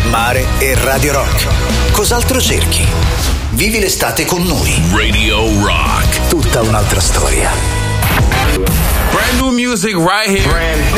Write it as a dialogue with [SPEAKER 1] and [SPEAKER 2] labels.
[SPEAKER 1] mare e Radio Rock. Cos'altro cerchi? Vivi l'estate con noi.
[SPEAKER 2] Radio Rock.
[SPEAKER 1] Tutta un'altra storia.
[SPEAKER 3] Brand new music right here.